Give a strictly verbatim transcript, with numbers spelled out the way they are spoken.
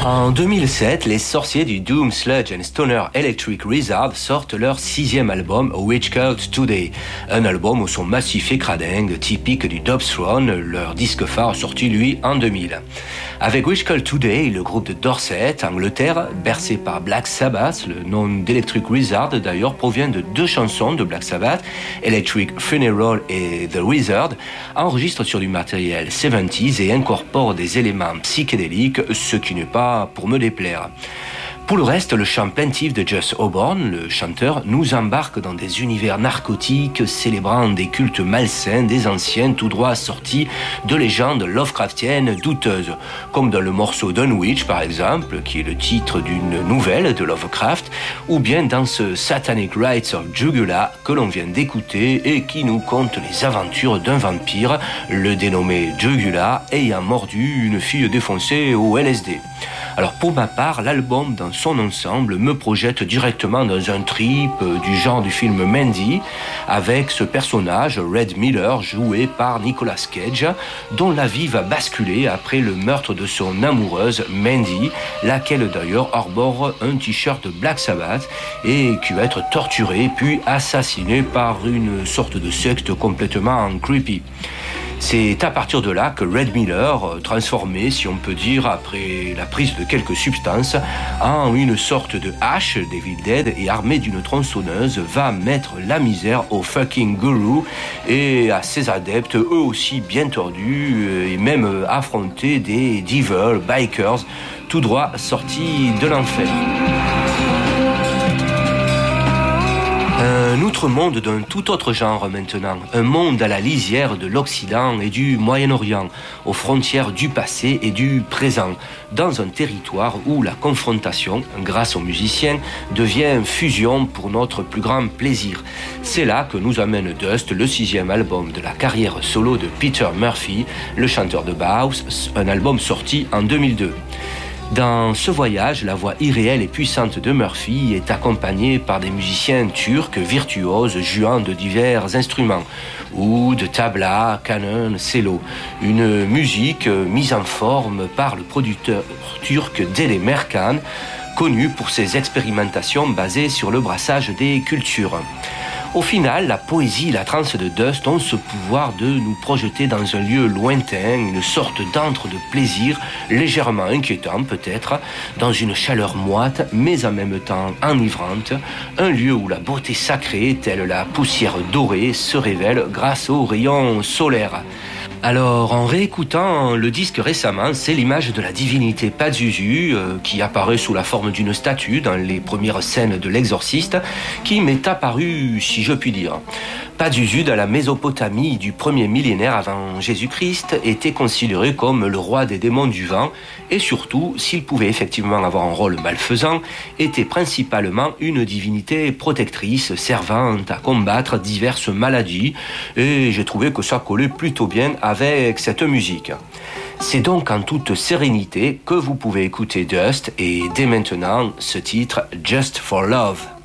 En deux mille sept, les sorciers du Doom, Sludge and Stoner Electric Wizard sortent leur sixième album, Witch Cult Today. Un album au son massif et cradingue, typique du Dubsthrone, leur disque phare sorti lui en deux mille. Avec Witch Cult Today, le groupe de Dorset, Angleterre, bercé par Black Sabbath, le nom d'Electric Wizard d'ailleurs provient de deux chansons de Black Sabbath, Electric Funeral et The Wizard, enregistre sur du matériel soixante-dix et incorpore des éléments psychédéliques, ce qui n'est pas pour me déplaire. Pour le reste, le chant plaintif de Just Auburn, le chanteur, nous embarque dans des univers narcotiques célébrant des cultes malsains des anciens tout droit sortis de légendes Lovecraftiennes douteuses, comme dans le morceau Dunwich par exemple, qui est le titre d'une nouvelle de Lovecraft, ou bien dans ce Satanic Rites of Jugula que l'on vient d'écouter et qui nous conte les aventures d'un vampire, le dénommé Jugula, ayant mordu une fille défoncée au L S D. Alors pour ma part, l'album dans son ensemble me projette directement dans un trip du genre du film Mandy, avec ce personnage, Red Miller, joué par Nicolas Cage, dont la vie va basculer après le meurtre de son amoureuse Mandy, laquelle d'ailleurs arbore un t-shirt de Black Sabbath et qui va être torturée puis assassinée par une sorte de secte complètement creepy. C'est à partir de là que Red Miller, transformé, si on peut dire, après la prise de quelques substances, en une sorte de hache d'Evil Dead et armé d'une tronçonneuse, va mettre la misère au fucking guru et à ses adeptes, eux aussi bien tordus, et même affronter des devil bikers, tout droit sortis de l'enfer. Un autre monde d'un tout autre genre maintenant, un monde à la lisière de l'Occident et du Moyen-Orient, aux frontières du passé et du présent, dans un territoire où la confrontation, grâce aux musiciens, devient fusion pour notre plus grand plaisir. C'est là que nous amène Dust, le sixième album de la carrière solo de Peter Murphy, le chanteur de Bauhaus, un album sorti en deux mille deux. Dans ce voyage, la voix irréelle et puissante de Murphy est accompagnée par des musiciens turcs virtuoses jouant de divers instruments, oud, tabla, canon, cello. Une musique mise en forme par le producteur turc Deli Merkan, connu pour ses expérimentations basées sur le brassage des cultures. Au final, la poésie et la trance de Dust ont ce pouvoir de nous projeter dans un lieu lointain, une sorte d'antre de plaisir, légèrement inquiétant peut-être, dans une chaleur moite, mais en même temps enivrante, un lieu où la beauté sacrée, telle la poussière dorée, se révèle grâce aux rayons solaires. Alors, en réécoutant le disque récemment, c'est l'image de la divinité Pazuzu, euh, qui apparaît sous la forme d'une statue dans les premières scènes de l'Exorciste, qui m'est apparue, si je puis dire. Pazuzu, dans la Mésopotamie du premier millénaire avant Jésus-Christ, était considéré comme le roi des démons du vent, et surtout, s'il pouvait effectivement avoir un rôle malfaisant, était principalement une divinité protectrice servant à combattre diverses maladies, et j'ai trouvé que ça collait plutôt bien avec cette musique. C'est donc en toute sérénité que vous pouvez écouter Dust et dès maintenant ce titre Just for Love.